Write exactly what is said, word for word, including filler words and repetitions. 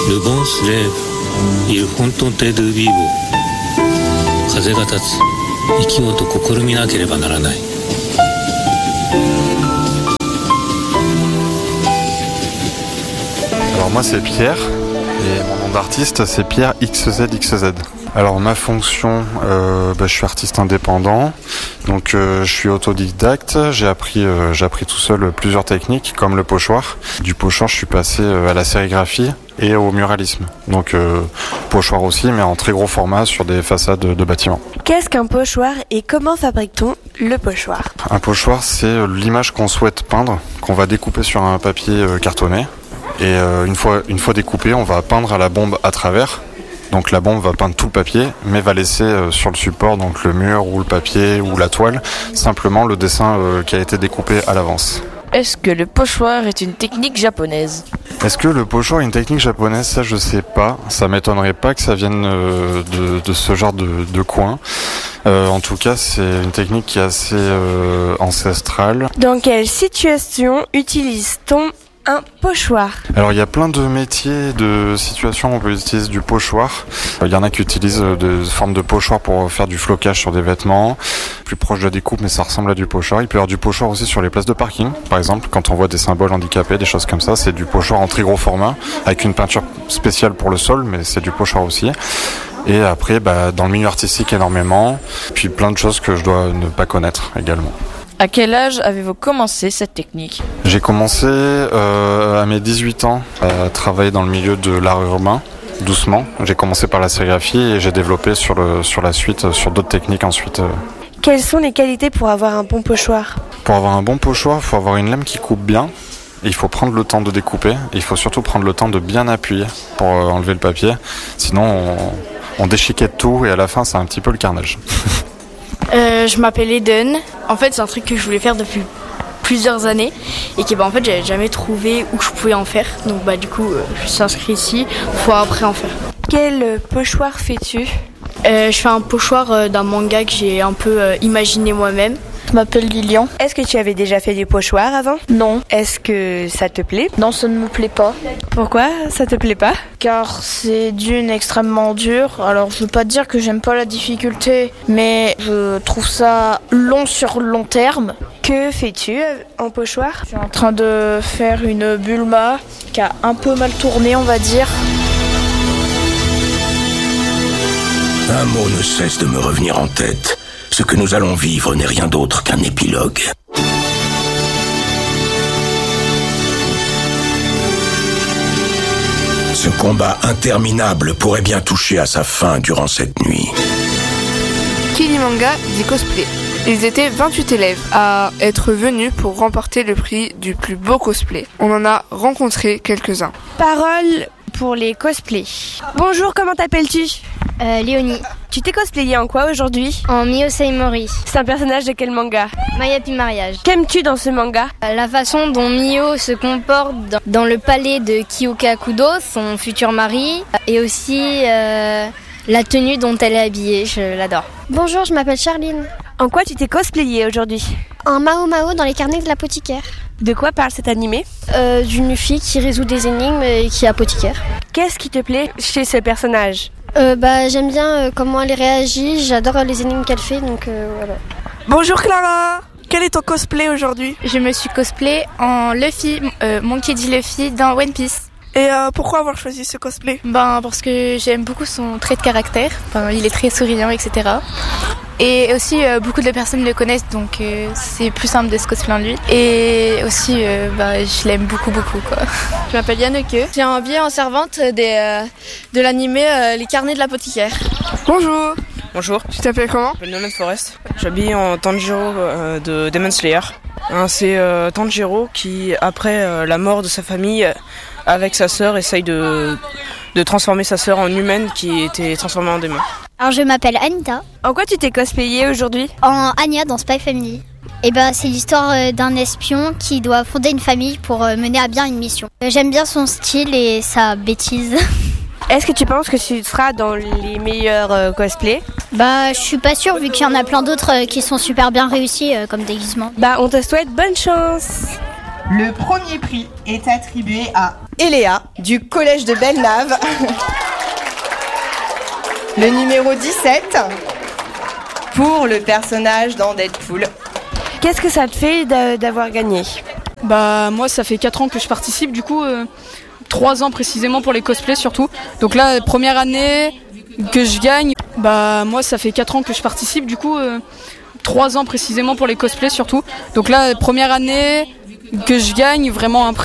ルボンスレーイルフォントンテドゥビーボ風が立つ生きようと試みなければならない。 Alors moi c'est Pierre et mon nom d'artiste c'est Pierre X Z X Z. Alors ma fonction, euh, bah, je suis artiste indépendant, donc euh, je suis autodidacte, j'ai appris, euh, j'ai appris tout seul plusieurs techniques comme le pochoir. Du pochoir je suis passé euh, à la sérigraphie et au muralisme, donc euh, pochoir aussi mais en très gros format sur des façades de, de bâtiments. Qu'est-ce qu'un pochoir et comment fabrique-t-on le pochoir ? Un pochoir c'est l'image qu'on souhaite peindre, qu'on va découper sur un papier euh, cartonné et euh, une fois, une fois découpé on va peindre à la bombe à travers. Donc la bombe va peindre tout le papier, mais va laisser euh, sur le support, donc le mur ou le papier ou la toile, simplement le dessin euh, qui a été découpé à l'avance. Est-ce que le pochoir est une technique japonaise ? Est-ce que le pochoir est une technique japonaise ? Ça je sais pas, ça m'étonnerait pas que ça vienne euh, de, de ce genre de, de coin. Euh, en tout cas c'est une technique qui est assez euh, ancestrale. Dans quelle situation utilise-t-on un pochoir ? Alors il y a plein de métiers, de situations où on peut utiliser du pochoir. Il y en a qui utilisent des formes de pochoir pour faire du flocage sur des vêtements, plus proche de la découpe mais ça ressemble à du pochoir. Il peut y avoir du pochoir aussi sur les places de parking, par exemple, quand on voit des symboles handicapés, des choses comme ça, c'est du pochoir en très gros format, avec une peinture spéciale pour le sol, mais c'est du pochoir aussi. Et après, bah, dans le milieu artistique énormément, puis plein de choses que je dois ne pas connaître également. À quel âge avez-vous commencé cette technique ? J'ai commencé euh, à mes dix-huit ans à travailler dans le milieu de l'art urbain, doucement. J'ai commencé par la sérigraphie et j'ai développé sur, le, sur la suite, sur d'autres techniques ensuite. Quelles sont les qualités pour avoir un bon pochoir ? Pour avoir un bon pochoir, il faut avoir une lame qui coupe bien. Il faut prendre le temps de découper. Il faut surtout prendre le temps de bien appuyer pour enlever le papier. Sinon, on, on déchiquette tout et à la fin, c'est un petit peu le carnage. Euh, je m'appelle Eden. En fait, c'est un truc que je voulais faire depuis plusieurs années et que bah, en fait, j'avais jamais trouvé où je pouvais en faire. Donc bah du coup, euh, je suis inscrite ici pour après en faire. Quel pochoir fais-tu ? euh, Je fais un pochoir euh, d'un manga que j'ai un peu euh, imaginé moi-même. Je m'appelle Lilian. Est-ce que tu avais déjà fait du pochoir avant ? Non. Est-ce que ça te plaît ? Non, ça ne me plaît pas. Pourquoi ça te plaît pas ? Car c'est d'une extrêmement dur. Alors je veux pas dire que j'aime pas la difficulté, mais je trouve ça long sur long terme. Que fais-tu en pochoir ? Je suis en train de faire une Bulma qui a un peu mal tourné, on va dire. Un mot ne cesse de me revenir en tête. Ce que nous allons vivre n'est rien d'autre qu'un épilogue. Ce combat interminable pourrait bien toucher à sa fin durant cette nuit. Qui dit manga dit cosplay. Ils étaient vingt-huit élèves à être venus pour remporter le prix du plus beau cosplay. On en a rencontré quelques-uns. Parole pour les cosplays. Bonjour, comment t'appelles-tu ? Euh, Léonie. Tu t'es cosplayée en quoi aujourd'hui ? En Miyosei Mori. C'est un personnage de quel manga ? My Happy Mariage. Qu'aimes-tu dans ce manga ? euh, La façon dont Mio se comporte dans, dans le palais de Kyoka Kudo, son futur mari, et aussi euh, la tenue dont elle est habillée, je l'adore. Bonjour, je m'appelle Charline. En quoi tu t'es cosplayée aujourd'hui ? En Mao Mao dans les carnets de l'apothicaire. De quoi parle cet animé ? euh, D'une fille qui résout des énigmes et qui est apothicaire. Qu'est-ce qui te plaît chez ce personnage ? euh, bah, J'aime bien euh, comment elle réagit, j'adore les énigmes qu'elle fait, donc euh, voilà. Bonjour Clara, quel est ton cosplay aujourd'hui ? Je me suis cosplay en Luffy, euh, Monkey D. Luffy dans One Piece. Et euh, pourquoi avoir choisi ce cosplay ? Ben parce que j'aime beaucoup son trait de caractère, enfin, il est très souriant, et cetera. Et aussi euh, beaucoup de personnes le connaissent, donc euh, c'est plus simple de se cosplayer en lui. Et aussi euh, bah, je l'aime beaucoup beaucoup quoi. Je m'appelle Yanneke, j'ai un billet en servante des, euh, de l'animé euh, Les carnets de l'apothicaire. Bonjour. Bonjour. Tu t'appelles comment ? Je m'appelle Nomad Forest. J'habille en Tanjiro euh, de Demon Slayer. Hein, c'est euh, Tanjiro qui, après euh, la mort de sa famille, euh, avec sa sœur, essaye de, de transformer sa sœur en humaine qui était transformée en démon. Alors je m'appelle Anita. En quoi tu t'es cosplayée aujourd'hui ? En Anya dans Spy Family. Et ben c'est l'histoire euh, d'un espion qui doit fonder une famille pour euh, mener à bien une mission. Euh, j'aime bien son style et sa bêtise. Est-ce que tu penses que tu seras dans les meilleurs euh, cosplays ? Bah je suis pas sûre vu qu'il y en a plein d'autres euh, qui sont super bien réussis euh, comme déguisement. Bah on te souhaite bonne chance. Le premier prix est attribué à et Léa du collège de Belle-Nave. Le numéro dix-sept pour le personnage dans Deadpool. Qu'est-ce que ça te fait d'avoir gagné ? Bah moi ça fait quatre ans que je participe, du coup euh, trois ans précisément pour les cosplays surtout. Donc là première année que je gagne, bah moi ça fait quatre ans que je participe, du coup euh, trois ans précisément pour les cosplays surtout. Donc là première année que je gagne vraiment un prix.